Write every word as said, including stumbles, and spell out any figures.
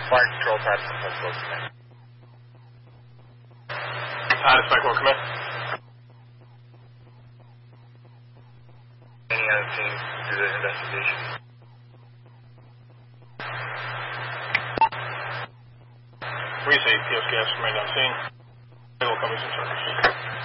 Fire control, Todd, Spike World Command. Todd, Spike World Command. Any other teams do the investigation? We say P S gas right now scene. They will come in some service.